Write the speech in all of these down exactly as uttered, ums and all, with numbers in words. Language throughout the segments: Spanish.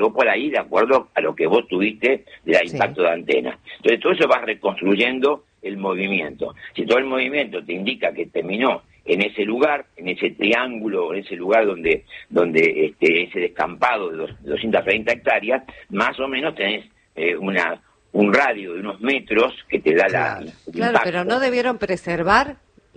por ahí de acuerdo a lo que vos tuviste del impacto sí. de antena. Entonces todo eso va reconstruyendo el movimiento. Si todo el movimiento te indica que terminó en ese lugar, en ese triángulo, en ese lugar donde donde este ese descampado de doscientas treinta hectáreas, más o menos tenés eh, una un radio de unos metros que te da claro. la... El claro, pero ¿no debieron preservar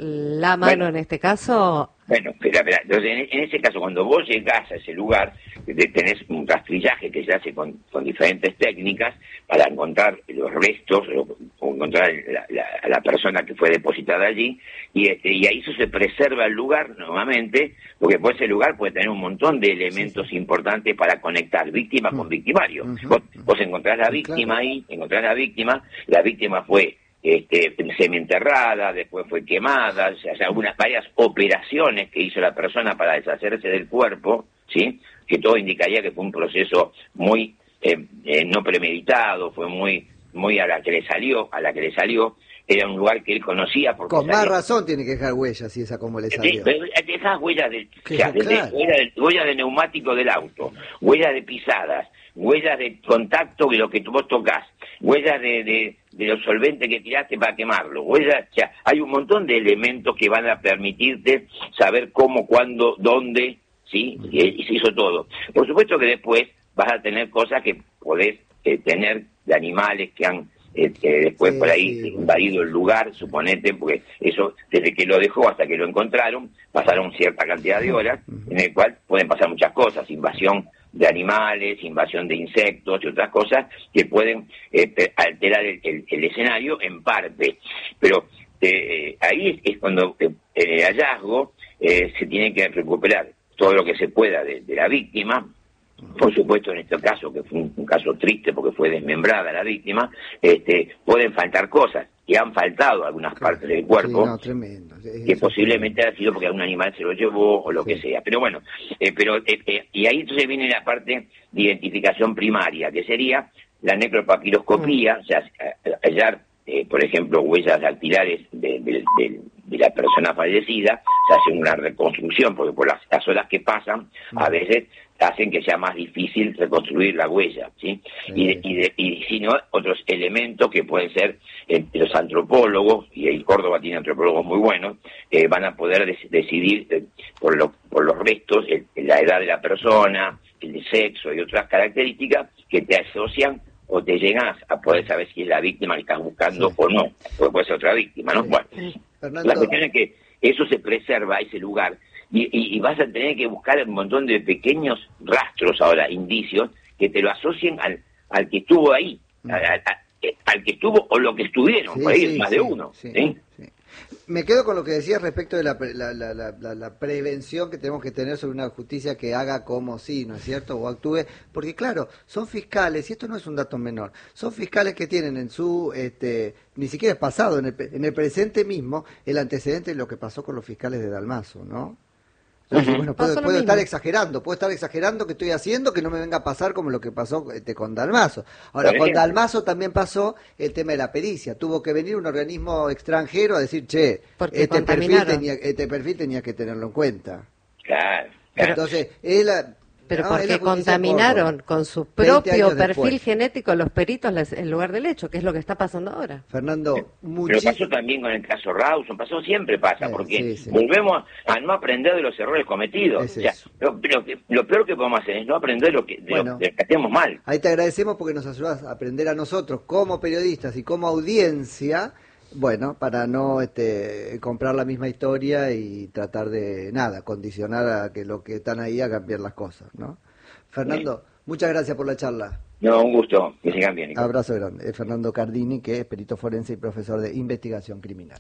la mano bueno, en este caso? Bueno, espera, espera. Entonces, en, en ese caso, cuando vos llegás a ese lugar, tenés un rastrillaje que se hace con, con diferentes técnicas para encontrar los restos o, o encontrar la, la, a la persona que fue depositada allí, y, este, y ahí eso se preserva el lugar nuevamente, porque pues ese lugar puede tener un montón de elementos sí, sí. importantes para conectar víctima uh-huh. con victimario. Uh-huh. Vos, vos encontrás la víctima claro. ahí, encontrás la víctima, la víctima fue... Este, semienterrada, después fue quemada, o sea, algunas varias operaciones que hizo la persona para deshacerse del cuerpo, ¿sí? Que todo indicaría que fue un proceso muy eh, eh, no premeditado, fue muy muy a la que le salió, a la que le salió, era un lugar que él conocía. Porque con más salía. razón tiene que dejar huellas, y esa como le salió. Dejas huellas de, o sea, claro. de, huellas de, huellas de neumático del auto, huellas de pisadas, huellas de contacto de lo que vos tocás, huellas de, de, de los solventes que tiraste para quemarlo, huellas, o sea, hay un montón de elementos que van a permitirte saber cómo, cuándo, dónde, ¿sí? Y, y se hizo todo. Por supuesto que después vas a tener cosas que podés eh, tener de animales que han eh, eh, después sí, por ahí sí, invadido el lugar, suponete, porque eso, desde que lo dejó hasta que lo encontraron, pasaron cierta cantidad de horas, uh-huh. en el cual pueden pasar muchas cosas, invasión de animales, invasión de insectos y otras cosas que pueden eh, alterar el, el, el escenario en parte. Pero eh, ahí es, es cuando eh, el hallazgo eh, se tiene que recuperar todo lo que se pueda de, de la víctima. Por supuesto, en este caso, que fue un, un caso triste porque fue desmembrada la víctima, este, pueden faltar cosas, que han faltado algunas partes del cuerpo, sí, no, tremendo. Es, que posiblemente ha sido porque algún animal se lo llevó o lo sí. que sea. Pero bueno, eh, pero eh, eh, y ahí entonces viene la parte de identificación primaria, que sería la necropapiloscopía, mm. o sea, hallar, eh, por ejemplo, huellas dactilares de, de, de, de la persona fallecida, se hace una reconstrucción, porque por las, las horas que pasan, mm. a veces hacen que sea más difícil reconstruir la huella, ¿sí? sí. Y, de, y, de, y si no, otros elementos que pueden ser eh, los antropólogos, y el Córdoba tiene antropólogos muy buenos, eh, van a poder des, decidir eh, por, lo, por los restos, eh, la edad de la persona, el sexo y otras características que te asocian o te llegas a poder saber si es la víctima que estás buscando sí. o no, porque puede ser otra víctima, ¿no? Sí. Bueno, Fernando, la cuestión es que eso se preserva, ese lugar, y, y, y vas a tener que buscar un montón de pequeños rastros ahora, indicios, que te lo asocien al, al que estuvo ahí, mm. al, al, al que estuvo o lo que estuvieron, sí, por ahí sí, más sí, de uno. Sí, ¿sí? Sí. Me quedo con lo que decías respecto de la, la, la, la, la, la prevención que tenemos que tener sobre una justicia que haga como sí, ¿no es cierto? O actúe, porque claro, son fiscales, y esto no es un dato menor, son fiscales que tienen en su, este, ni siquiera es pasado, en el, en el presente mismo, el antecedente de lo que pasó con los fiscales de Dalmazo, ¿no? Entonces, bueno, puedo, puedo estar exagerando, puedo estar exagerando que estoy haciendo que no me venga a pasar como lo que pasó este, con Dalmazo. Ahora, con Dalmazo también pasó el tema de la pericia. Tuvo que venir un organismo extranjero a decir, che, este perfil, tenía, este perfil tenía que tenerlo en cuenta. Claro. claro. Entonces, él... Pero no, porque contaminaron con su propio perfil después. genético los peritos el lugar del hecho, que es lo que está pasando ahora. Fernando, muchísimo. Pero pasó también con el caso Rawson, pasó, siempre pasa, porque sí, sí. volvemos a no aprender de los errores cometidos. Es o sea, lo, lo, lo peor que podemos hacer es no aprender lo que, de bueno, lo, de lo que hacemos mal. Ahí te agradecemos porque nos ayudas a aprender a nosotros como periodistas y como audiencia. Bueno, para no este, comprar la misma historia y tratar de, nada, condicionar a que lo que están ahí a cambiar las cosas, ¿no? Fernando, bien. Muchas gracias por la charla. No, un gusto, que sigan bien. Nicolás. Abrazo grande. Es Fernando Cardini, que es perito forense y profesor de investigación criminal.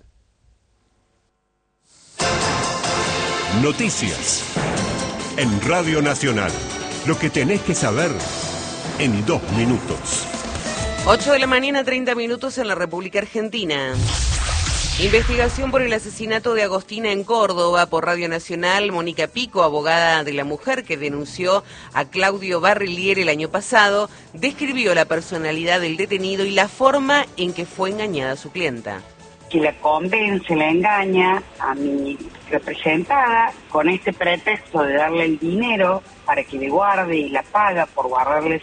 Noticias en Radio Nacional. Lo que tenés que saber en dos minutos. ocho de la mañana, treinta minutos en la República Argentina. Investigación por el asesinato de Agostina en Córdoba. Por Radio Nacional, Mónica Pico, abogada de la mujer que denunció a Claudio Barrilliere el año pasado, describió la personalidad del detenido y la forma en que fue engañada su clienta. que la convence, la engaña a mi representada con este pretexto de darle el dinero para que le guarde y la paga por guardarle